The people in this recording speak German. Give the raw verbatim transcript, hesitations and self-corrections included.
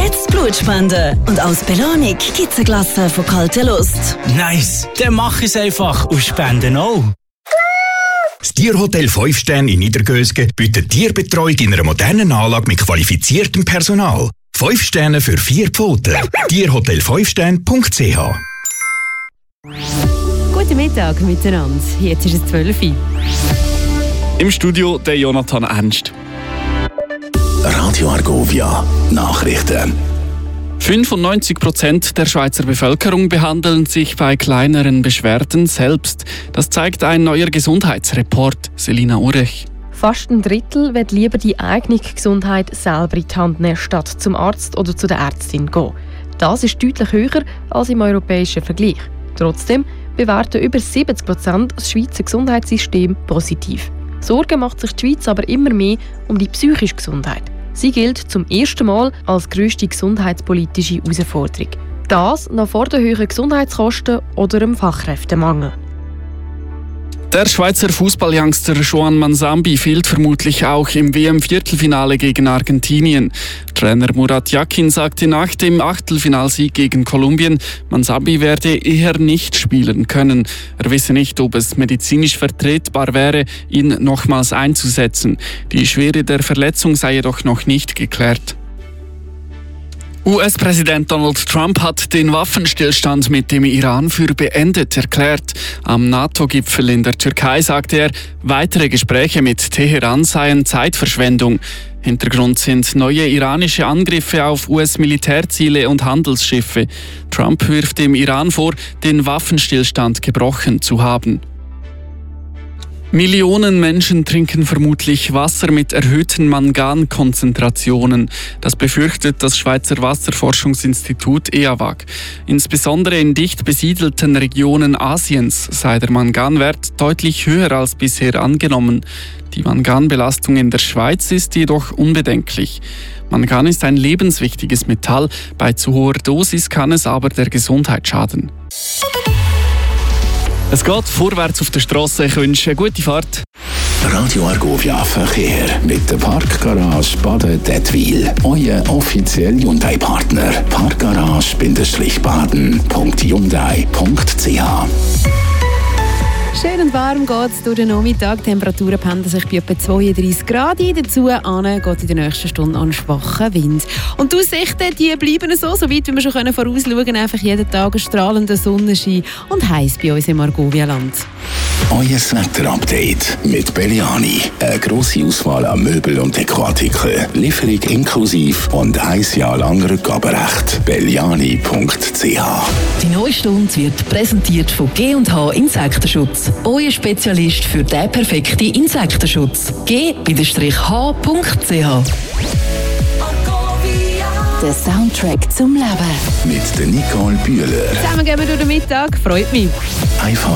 Jetzt Blutspenden. Und als Belohnung gibt's eine Glasse von kalter Lust. Nice, dann mach es einfach und spenden auch. Das Tierhotel fünf Sterne in Niedergösgen bietet Tierbetreuung in einer modernen Anlage mit qualifiziertem Personal. fünf Sterne für vier Pfoten. tierhotel fünf sterne punkt c h. Guten Mittag miteinander. Jetzt ist es zwölf Uhr. Im Studio der Jonathan Ernst. Radio Argovia Nachrichten. fünfundneunzig Prozent der Schweizer Bevölkerung behandeln sich bei kleineren Beschwerden selbst. Das zeigt ein neuer Gesundheitsreport. Selina Urech. Fast ein Drittel wird lieber die eigene Gesundheit selber in die Hand nehmen, statt zum Arzt oder zu der Ärztin gehen. Das ist deutlich höher als im europäischen Vergleich. Trotzdem bewerten über siebzig Prozent das Schweizer Gesundheitssystem positiv. Sorgen macht sich die Schweiz aber immer mehr um die psychische Gesundheit. Sie gilt zum ersten Mal als grösste gesundheitspolitische Herausforderung. Das noch vor den hohen Gesundheitskosten oder dem Fachkräftemangel. Der Schweizer Fußballyoungster Joan Manzambi fehlt vermutlich auch im W M-Viertelfinale gegen Argentinien. Trainer Murat Yakin sagte nach dem Achtelfinalsieg gegen Kolumbien, Manzambi werde eher nicht spielen können. Er wisse nicht, ob es medizinisch vertretbar wäre, ihn nochmals einzusetzen. Die Schwere der Verletzung sei jedoch noch nicht geklärt. U S-Präsident Donald Trump hat den Waffenstillstand mit dem Iran für beendet erklärt. Am NATO-Gipfel in der Türkei sagte er, weitere Gespräche mit Teheran seien Zeitverschwendung. Hintergrund sind neue iranische Angriffe auf U S-Militärziele und Handelsschiffe. Trump wirft dem Iran vor, den Waffenstillstand gebrochen zu haben. Millionen Menschen trinken vermutlich Wasser mit erhöhten Mangankonzentrationen. Das befürchtet das Schweizer Wasserforschungsinstitut E A W A G. Insbesondere in dicht besiedelten Regionen Asiens sei der Manganwert deutlich höher als bisher angenommen. Die Manganbelastung in der Schweiz ist jedoch unbedenklich. Mangan ist ein lebenswichtiges Metall. Bei zu hoher Dosis kann es aber der Gesundheit schaden. Es geht vorwärts auf der Strasse. Ich wünsche eine gute Fahrt. Radio Argovia Verkehr mit der Parkgarage Baden-Dettwil. Euer offizieller Hyundai-Partner. Parkgarage-baden punkt hyundai punkt c h. Schön und warm geht es durch den Nachmittag. Die Temperaturen pendeln sich bei etwa zweiunddreissig Grad ein. Dazu an geht in der nächsten Stunde an schwachen Wind. Und die Aussichten die bleiben so, so weit wie wir schon vorausschauen können. Einfach jeden Tag ein strahlender Sonnenschein und heiß bei uns im Argovia-Land. Euer Wetter-Update mit Belliani. Eine grosse Auswahl an Möbel- und Dekoartikeln. Lieferung inklusive und ein Jahr lang Rückgaberecht. belliani punkt c h. Die neue Stunde wird präsentiert von G und H Insektenschutz. Euer Spezialist für den perfekten Insektenschutz. g h punkt c h. Der Soundtrack zum Leben. Mit der Nicole Bühler. Zusammen gehen wir durch den Mittag. Freut mich. Einfach